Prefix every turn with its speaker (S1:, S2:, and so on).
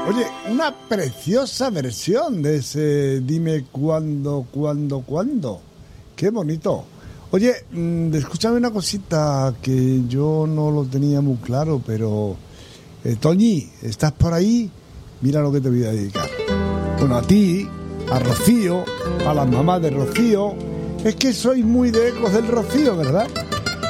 S1: Oye, una preciosa versión de ese Dime cuándo. Qué bonito. Oye, escúchame una cosita que yo no lo tenía muy claro, pero Toñi, ¿estás por ahí? Mira lo que te voy a dedicar. Bueno, a ti, a Rocío, a las mamás de Rocío. Es que soy muy de Ecos del Rocío, ¿verdad?